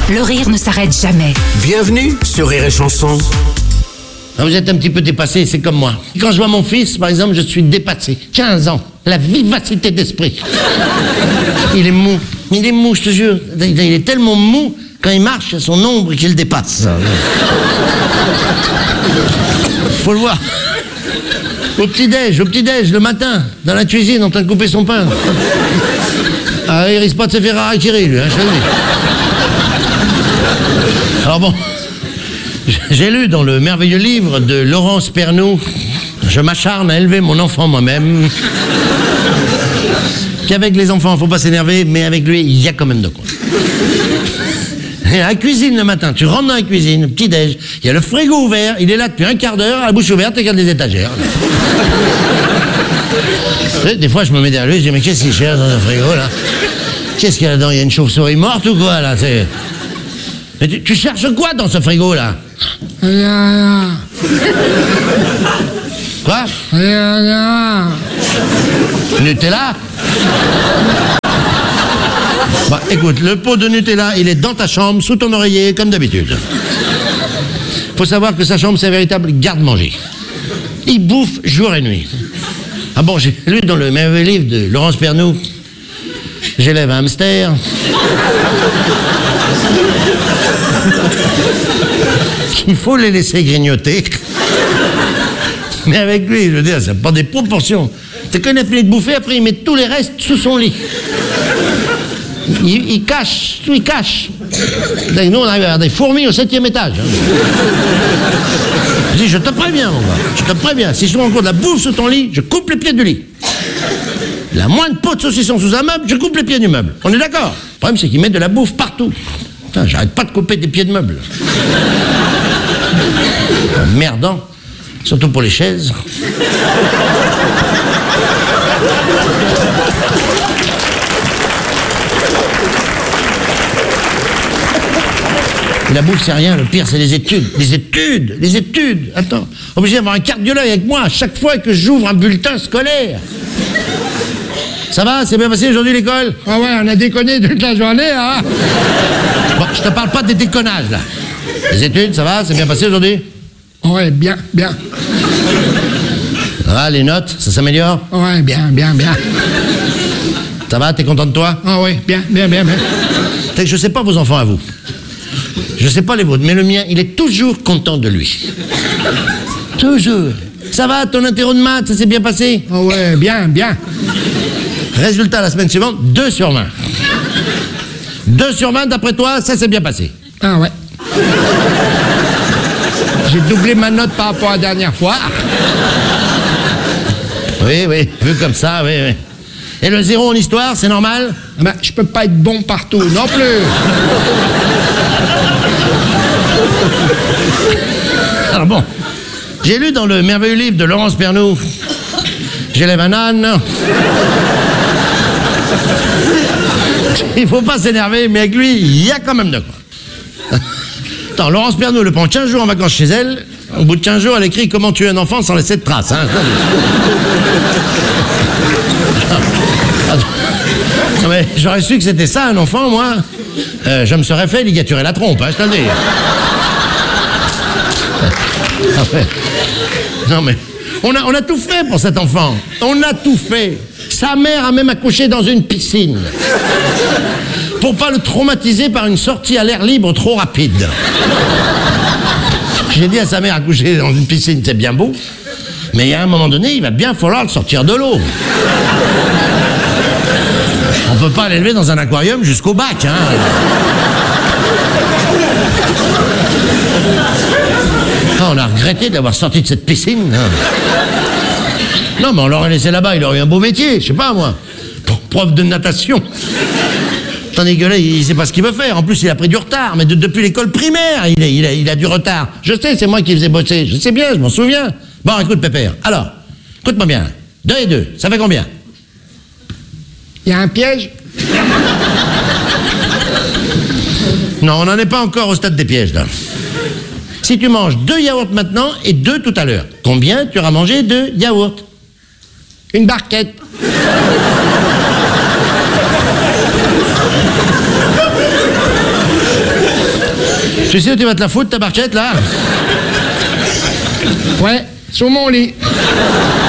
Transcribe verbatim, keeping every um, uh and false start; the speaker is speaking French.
Le rire ne s'arrête jamais. Bienvenue sur Rire et Chanson. Vous êtes un petit peu dépassé, c'est comme moi. Quand je vois mon fils, par exemple, je suis dépassé. quinze ans, la vivacité d'esprit. Il est mou, il est mou, je te jure. Il est tellement mou, quand il marche, il y a son ombre qui le dépasse. Faut le voir. Au petit-déj, au petit-déj, le matin, dans la cuisine, en train de couper son pain. Ah, il risque pas de se faire harakiri, lui, hein, je te le dis. Alors bon, j'ai lu dans le merveilleux livre de Laurence Pernou, je m'acharne à élever mon enfant moi-même, qu'avec les enfants, faut pas s'énerver, mais avec lui, il y a quand même de quoi. Et à la cuisine le matin, tu rentres dans la cuisine, petit-déj, il y a le frigo ouvert, il est là depuis un quart d'heure, à la bouche ouverte, il regarde les étagères. Des fois, je me mets derrière lui, je dis, mais qu'est-ce qu'il cherche dans le frigo, là? Qu'est-ce qu'il y a là-dedans? Il y a une chauve-souris morte ou quoi, là? C'est... Mais tu, tu cherches quoi dans ce frigo, là? Rien, rien. Quoi? Rien, rien. Nutella? Bah, écoute, le pot de Nutella, il est dans ta chambre, sous ton oreiller, comme d'habitude. Faut savoir que sa chambre, c'est un véritable garde-manger. Il bouffe jour et nuit. Ah bon, j'ai lu dans le merveilleux livre de Laurence Pernou, j'élève un hamster. Il faut les laisser grignoter. Mais avec lui, je veux dire, ça prend des proportions. C'est quand il a fini de bouffer, après il met tous les restes sous son lit. Il, il cache, tout il cache. Nous, on arrive à avoir des fourmis au septième étage. Je dis, je te préviens, mon gars, je te préviens. Si je trouve encore de la bouffe sous ton lit, je coupe les pieds du lit. La moindre peau de saucisson sous un meuble, je coupe les pieds du meuble. On est d'accord? Le problème, c'est qu'ils mettent de la bouffe partout. Putain, j'arrête pas de couper des pieds de meuble. Merdant, surtout pour les chaises. La bouffe, c'est rien. Le pire, c'est les études. Les études, les études. Attends, obligé d'avoir un cardiologue avec moi à chaque fois que j'ouvre un bulletin scolaire. Ça va? C'est bien passé aujourd'hui l'école? Ah ouais, on a déconné toute la journée, hein? Bon, je te parle pas des déconnages, là. Les études, ça va? C'est bien passé aujourd'hui? Ouais, bien, bien. Ça va, les notes, ça s'améliore? Ouais, bien, bien, bien. Ça va, t'es content de toi? Ah ouais, bien, bien, bien, bien. Je sais pas vos enfants à vous. Je sais pas les vôtres, mais le mien, il est toujours content de lui. Toujours. Ça va, ton interro de maths, ça s'est bien passé? Ah ouais, bien, bien. Résultat, la semaine suivante, deux sur vingt. deux sur vingt, d'après toi, ça s'est bien passé. Ah ouais. J'ai doublé ma note par rapport à la dernière fois. Oui, oui, vu comme ça, oui, oui. Et le zéro en histoire, c'est normal? Ah ben, je peux pas être bon partout, non plus. Alors bon, j'ai lu dans le merveilleux livre de Laurence Pernou, j'élève un âne. Il faut pas s'énerver, mais avec lui, il y a quand même de quoi. Attends, Laurence Pernou le prend quinze jours en vacances chez elle. Au bout de quinze jours, elle écrit comment tuer un enfant sans laisser de traces. Hein. Non, mais j'aurais su que c'était ça, un enfant, moi. Euh, je me serais fait ligaturer la trompe, hein, je te le dis. Ah ouais. Non, mais on a, on a tout fait pour cet enfant. On a tout fait. Sa mère a même accouché dans une piscine. Pour pas le traumatiser par une sortie à l'air libre trop rapide. J'ai dit à sa mère, accoucher dans une piscine, c'est bien beau. Mais à un moment donné, il va bien falloir le sortir de l'eau. On peut pas l'élever dans un aquarium jusqu'au bac, hein. Ah, on a regretté de l'avoir sorti de cette piscine. Hein. Non, mais on l'aurait laissé là-bas, il aurait eu un beau métier, je sais pas moi. Prof de natation. Tandis que là, il sait pas ce qu'il veut faire. En plus, il a pris du retard, mais de, depuis l'école primaire, il a, il, a, il a du retard. Je sais, c'est moi qui faisais bosser, je sais bien, je m'en souviens. Bon, écoute, Pépère, alors, écoute-moi bien. Deux et deux, ça fait combien? Il y a un piège? Non, on n'en est pas encore au stade des pièges, là. Si tu manges deux yaourts maintenant et deux tout à l'heure, combien tu auras mangé de yaourts? Une barquette. Tu sais où tu vas te la foutre, ta barquette, là? Ouais, sur mon lit.